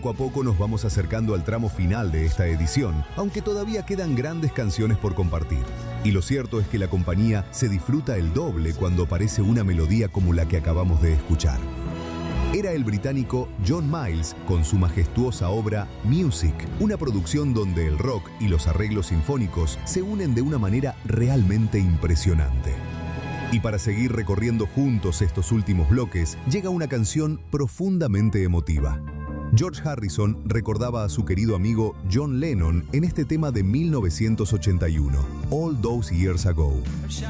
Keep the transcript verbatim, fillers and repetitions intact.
Poco a poco nos vamos acercando al tramo final de esta edición, aunque todavía quedan grandes canciones por compartir. Y lo cierto es que la compañía se disfruta el doble cuando aparece una melodía como la que acabamos de escuchar. Era el británico John Miles con su majestuosa obra Music, una producción donde el rock y los arreglos sinfónicos se unen de una manera realmente impresionante. Y para seguir recorriendo juntos estos últimos bloques, llega una canción profundamente emotiva. George Harrison recordaba a su querido amigo John Lennon en este tema de mil novecientos ochenta y uno, All Those Years Ago.